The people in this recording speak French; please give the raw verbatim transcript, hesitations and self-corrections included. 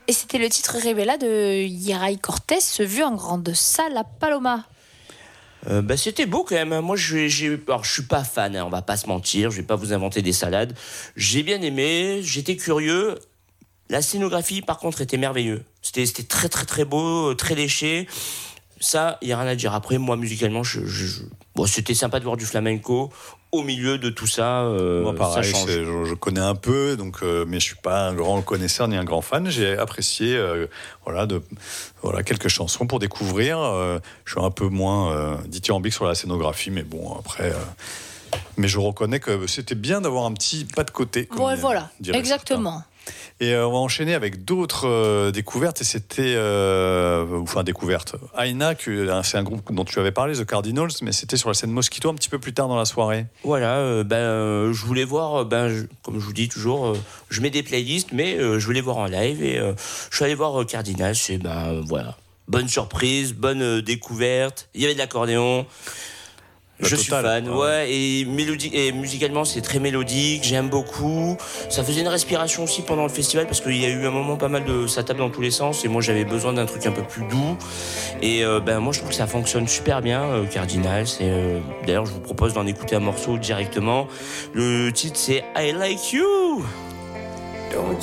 Et c'était le titre Revela de Yeray Cortés, vu en grande salle à Paloma. Euh, bah, c'était beau quand même. Moi, je, j'ai, alors, je suis pas fan, hein, on va pas se mentir. Je vais pas vous inventer des salades. J'ai bien aimé, j'étais curieux. La scénographie, par contre, était merveilleuse. C'était, c'était très, très, très beau, très léché. Ça, il y a rien à dire. Après, moi, musicalement, je, je, je... Bon, c'était sympa de voir du flamenco au milieu de tout ça. Euh, Moi, pareil, ça change. c'est, je, je connais un peu, donc, euh, mais je suis pas un grand connaisseur ni un grand fan. J'ai apprécié, euh, voilà, de, voilà, quelques chansons pour découvrir. Euh, je suis un peu moins euh, dithyrambique sur la scénographie, mais bon, après. Euh, mais je reconnais que c'était bien d'avoir un petit pas de côté. Ouais, voilà, exactement. Certains. Et euh, on va enchaîner avec d'autres euh, découvertes. Et c'était, euh, enfin découverte. Aina, que, c'est un groupe dont tu avais parlé, The Cardinals, mais c'était sur la scène Mosquito un petit peu plus tard dans la soirée. Voilà, euh, ben, euh, je voulais voir, ben, je, comme je vous dis toujours, euh, je mets des playlists, mais euh, je voulais voir en live et euh, je suis allé voir euh, Cardinals. Et ben voilà, bonne surprise, bonne euh, découverte. Il y avait de l'accordéon. La je totale, suis fan, ouais. ouais, et, mélodie, et musicalement c'est très mélodique, j'aime beaucoup. Ça faisait une respiration aussi pendant le festival parce qu'il y a eu un moment pas mal de ça tape dans tous les sens et moi j'avais besoin d'un truc un peu plus doux. Et euh, ben moi je trouve que ça fonctionne super bien, euh, Cardinals. Et euh, d'ailleurs je vous propose d'en écouter un morceau directement. Le titre c'est I Like You. Don't